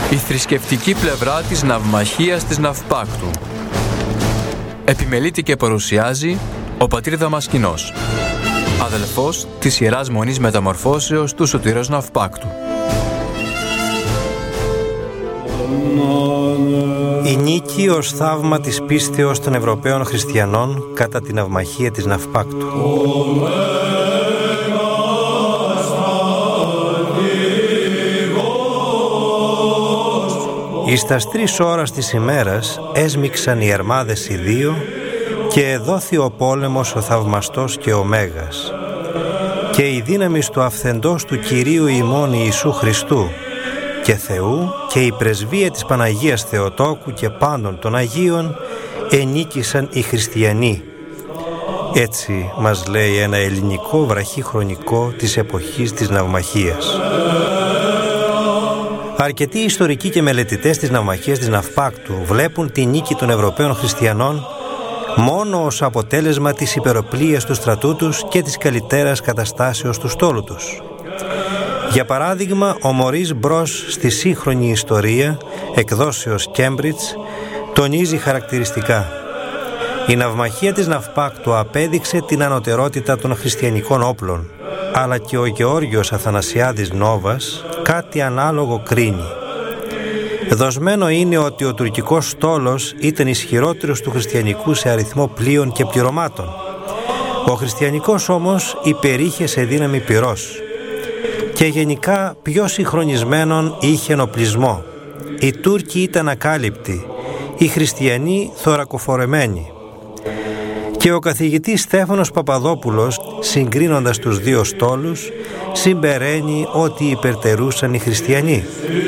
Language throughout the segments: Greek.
Η θρησκευτική πλευρά της ναυμαχίας της Ναυπάκτου. Επιμελείται και παρουσιάζει ο πατήρ Δαμασκηνός, αδελφός της Ιεράς Μονής Μεταμορφώσεως του Σωτηρός Ναυπάκτου. Η νίκη ως θαύμα της πίστεως των Ευρωπαίων χριστιανών κατά την ναυμαχία της Ναυπάκτου. Εις τας 3 ώρας της ημέρας έσμιξαν οι αρμάδες οι δύο και εδόθη ο πόλεμος ο θαυμαστός και ο Μέγας. Και η δύναμη του αυθεντός του Κυρίου ημών Ιησού Χριστού και Θεού και η πρεσβεία της Παναγίας Θεοτόκου και πάντων των Αγίων ενίκησαν οι χριστιανοί. Έτσι μας λέει ένα ελληνικό βραχύχρονικό της εποχής της ναυμαχίας. Αρκετοί ιστορικοί και μελετητές της ναυμαχίας της Ναυπάκτου βλέπουν τη νίκη των Ευρωπαίων χριστιανών μόνο ως αποτέλεσμα της υπεροπλίας του στρατού τους και της καλύτερας καταστάσεως του στόλου τους. Για παράδειγμα, ο Μωρίς Μπρος στη σύγχρονη ιστορία, εκδόσεως Κέμπριτζ, τονίζει χαρακτηριστικά: η ναυμαχία της Ναυπάκτου απέδειξε την ανωτερότητα των χριστιανικών όπλων, αλλά και ο Γεώργιος Αθανασιάδης Νόβας κάτι ανάλογο κρίνει. Δοσμένο είναι ότι ο τουρκικός στόλος ήταν ισχυρότερος του χριστιανικού σε αριθμό πλοίων και πληρωμάτων. Ο χριστιανικός όμως υπερήχε σε δύναμη πυρός και γενικά πιο συγχρονισμένον είχε ενοπλισμό. Οι Τούρκοι ήταν ακάλυπτοι, οι χριστιανοί θωρακοφορεμένοι. Και ο καθηγητής Στέφανος Παπαδόπουλος, συγκρίνοντας τους δύο στόλους, συμπεραίνει ότι υπερτερούσαν οι χριστιανοί.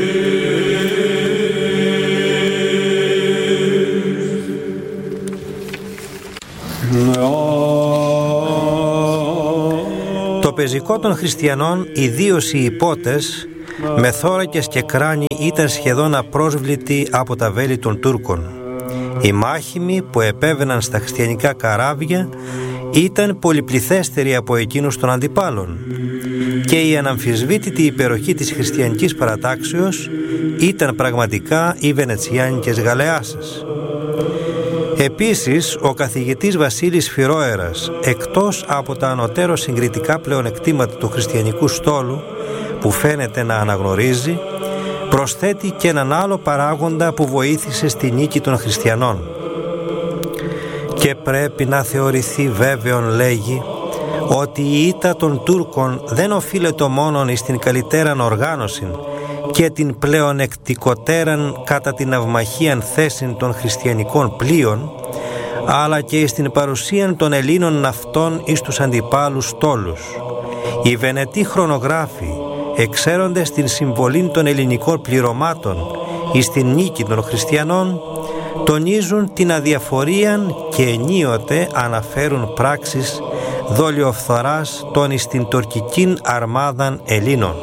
Το πεζικό των χριστιανών, ιδίως οι υπότες, με θώρακες και κράνη, ήταν σχεδόν απρόσβλητοι από τα βέλη των Τούρκων. Οι μάχημοι που επέβαιναν στα χριστιανικά καράβια ήταν πολυπληθέστεροι από εκείνους των αντιπάλων και η αναμφισβήτητη υπεροχή της χριστιανικής παρατάξεως ήταν πραγματικά οι βενετσιάνικες γαλεάσες. Επίσης, ο καθηγητής Βασίλης Φυρόερας, εκτός από τα ανωτέρω συγκριτικά πλεονεκτήματα του χριστιανικού στόλου που φαίνεται να αναγνωρίζει, προσθέτει και έναν άλλο παράγοντα που βοήθησε στη νίκη των χριστιανών. Και πρέπει να θεωρηθεί βέβαιον, λέγει, ότι η ήττα των Τούρκων δεν οφείλεται μόνον στην καλύτεραν οργάνωση και την πλεονεκτικότεραν κατά την ναυμαχίαν θέση των χριστιανικών πλοίων, αλλά και στην παρουσίαν των Ελλήνων ναυτών εις τους αντιπάλους στόλους. Οι Βενετοί χρονογράφοι, εξαίροντες την συμβολή των ελληνικών πληρωμάτων εις την νίκη των χριστιανών, τονίζουν την αδιαφορία και ενίοτε αναφέρουν πράξεις δολιοφθοράς των εις την τουρκικήν αρμάδαν Ελλήνων.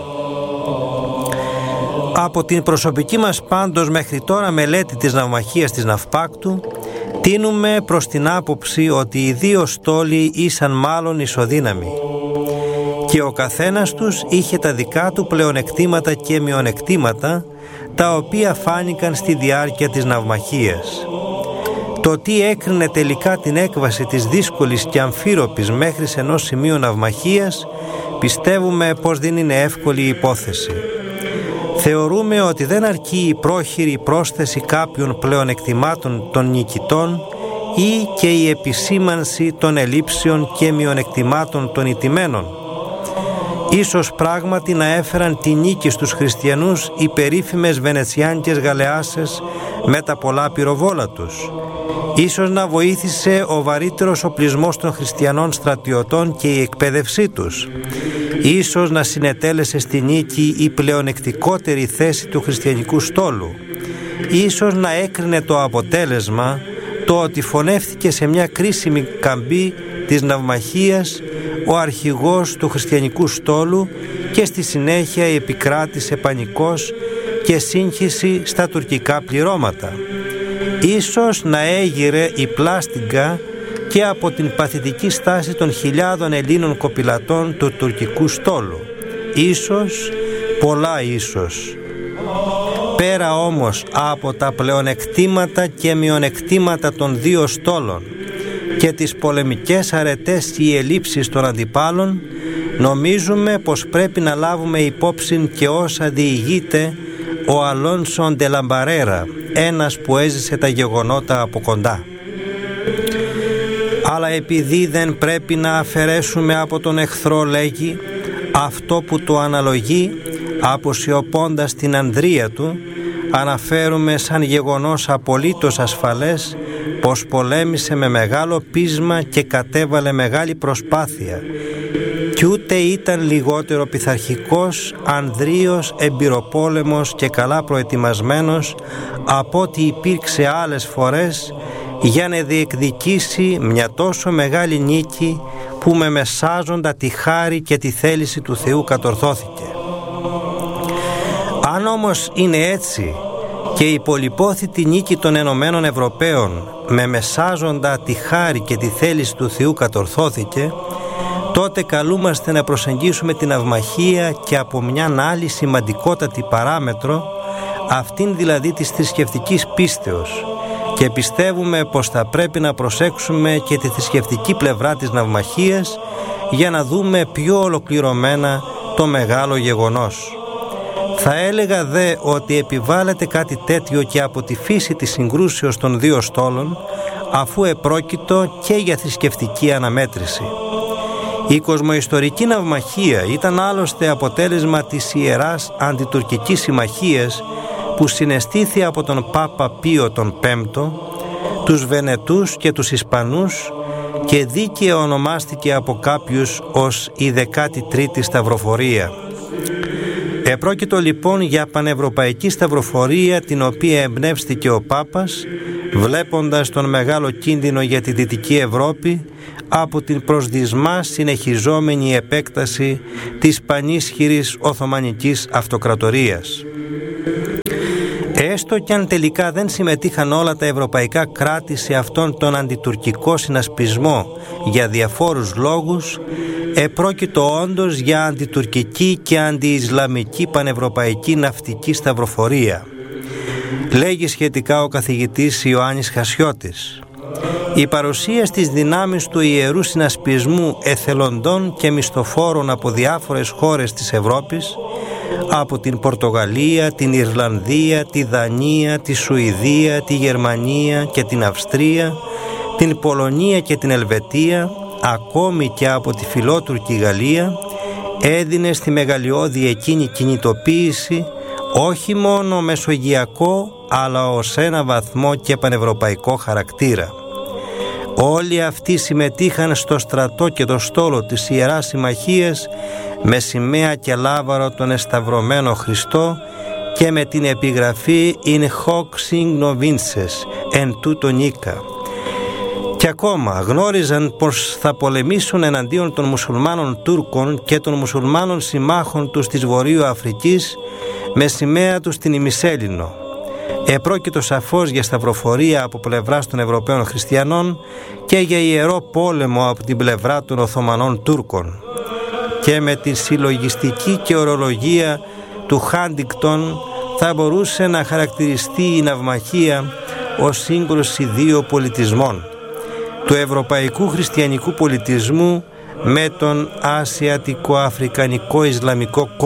Από την προσωπική μας πάντως μέχρι τώρα μελέτη της ναυμαχίας της Ναυπάκτου, τείνουμε προς την άποψη ότι οι δύο στόλοι ήσαν μάλλον ισοδύναμοι και ο καθένας τους είχε τα δικά του πλεονεκτήματα και μειονεκτήματα, τα οποία φάνηκαν στη διάρκεια της ναυμαχίας. Το τι έκρινε τελικά την έκβαση της δύσκολης και αμφίροπης μέχρι σε ενός σημείου ναυμαχίας, πιστεύουμε πως δεν είναι εύκολη η υπόθεση. Θεωρούμε ότι δεν αρκεί η πρόχειρη πρόσθεση κάποιων πλεονεκτημάτων των νικητών ή και η επισήμανση των ελλείψεων και μειονεκτημάτων των ηττημένων. Ίσως πράγματι να έφεραν τη νίκη στους χριστιανούς οι περίφημες βενετσιάνικες γαλεάσες με τα πολλά πυροβόλα τους. Ίσως να βοήθησε ο βαρύτερος οπλισμός των χριστιανών στρατιωτών και η εκπαίδευσή τους. Ίσως να συνετέλεσε στη νίκη η πλεονεκτικότερη θέση του χριστιανικού στόλου. Ίσως να έκρινε το αποτέλεσμα το ότι φωνεύτηκε σε μια κρίσιμη καμπή της ναυμαχίας ο αρχηγός του χριστιανικού στόλου και στη συνέχεια επικράτησε πανικός και σύγχυση στα τουρκικά πληρώματα. Ίσως να έγειρε η πλάστιγκα και από την παθητική στάση των χιλιάδων Ελλήνων κοπηλατών του τουρκικού στόλου. Ίσως, πολλά ίσως. Πέρα όμως από τα πλεονεκτήματα και μειονεκτήματα των δύο στόλων και τις πολεμικές αρετές ή ελλείψεις των αντιπάλων, νομίζουμε πως πρέπει να λάβουμε υπόψη και όσα διηγείται ο Αλόνσο ντε Λαμπαρέρα, ένας που έζησε τα γεγονότα από κοντά. Αλλά επειδή δεν πρέπει να αφαιρέσουμε από τον εχθρό, λέγει, αυτό που το αναλογεί, αποσιωπώντας την ανδρεία του, αναφέρουμε σαν γεγονός απολύτως ασφαλές πως πολέμησε με μεγάλο πείσμα και κατέβαλε μεγάλη προσπάθεια κι ούτε ήταν λιγότερο πειθαρχικός, ανδρείος, εμπειροπόλεμος και καλά προετοιμασμένος από ό,τι υπήρξε άλλες φορές για να διεκδικήσει μια τόσο μεγάλη νίκη που με μεσάζοντα τη χάρη και τη θέληση του Θεού κατορθώθηκε. Αν όμως είναι έτσι και η πολυπόθητη νίκη των Ενωμένων Ευρωπαίων με μεσάζοντα τη χάρη και τη θέληση του Θεού κατορθώθηκε, τότε καλούμαστε να προσεγγίσουμε την ναυμαχία και από μια άλλη σημαντικότατη παράμετρο, αυτήν δηλαδή της θρησκευτικής πίστεως, και πιστεύουμε πως θα πρέπει να προσέξουμε και τη θρησκευτική πλευρά της ναυμαχίας για να δούμε πιο ολοκληρωμένα το μεγάλο γεγονός. Θα έλεγα δε ότι επιβάλλεται κάτι τέτοιο και από τη φύση της συγκρούσεως των δύο στόλων, αφού επρόκειτο και για θρησκευτική αναμέτρηση. Η κοσμοϊστορική ναυμαχία ήταν άλλωστε αποτέλεσμα της Ιεράς Αντιτουρκικής Συμμαχίας που συναισθήθη από τον Πάπα Πίο τον Πέμπτο, τους Βενετούς και τους Ισπανούς και δίκαια ονομάστηκε από κάποιους ως η 13η Σταυροφορία. Επρόκειτο λοιπόν για πανευρωπαϊκή σταυροφορία, την οποία εμπνεύστηκε ο Πάπας βλέποντας τον μεγάλο κίνδυνο για τη Δυτική Ευρώπη από την προσδισμά συνεχιζόμενη επέκταση της πανίσχυρης Οθωμανικής Αυτοκρατορίας. Έστω κι αν τελικά δεν συμμετείχαν όλα τα ευρωπαϊκά κράτη σε αυτόν τον αντιτουρκικό συνασπισμό για διαφόρους λόγους, επρόκειτο όντως για αντιτουρκική και αντιισλαμική πανευρωπαϊκή ναυτική σταυροφορία. Λέγει σχετικά ο καθηγητής Ιωάννης Χασιώτης: η παρουσία στις δυνάμεις του Ιερού Συνασπισμού εθελοντών και μισθοφόρων από διάφορες χώρες της Ευρώπης, από την Πορτογαλία, την Ιρλανδία, τη Δανία, τη Σουηδία, τη Γερμανία και την Αυστρία, την Πολωνία και την Ελβετία, ακόμη και από τη φιλότουρκη Γαλλία, έδινε στη μεγαλειώδη εκείνη κινητοποίηση όχι μόνο μεσογειακό, αλλά ως ένα βαθμό και πανευρωπαϊκό χαρακτήρα. Όλοι αυτοί συμμετείχαν στο στρατό και το στόλο της Ιεράς Συμμαχίας με σημαία και λάβαρο τον εσταυρωμένο Χριστό και με την επιγραφή «In hoc signo vinces, εν τούτο νίκα». Και ακόμα γνώριζαν πως θα πολεμήσουν εναντίον των μουσουλμάνων Τούρκων και των μουσουλμάνων συμμάχων τους της Βορείου Αφρικής με σημαία τους την ημισέλληνο. Επρόκειτο σαφώς για σταυροφορία από πλευράς των Ευρωπαίων Χριστιανών και για ιερό πόλεμο από την πλευρά των Οθωμανών Τούρκων. Και με τη συλλογιστική και ορολογία του Χάντιγκτον θα μπορούσε να χαρακτηριστεί η ναυμαχία ως σύγκρουση δύο πολιτισμών, του ευρωπαϊκού χριστιανικού πολιτισμού με τον ασιατικο-αφρικανικό ισλαμικό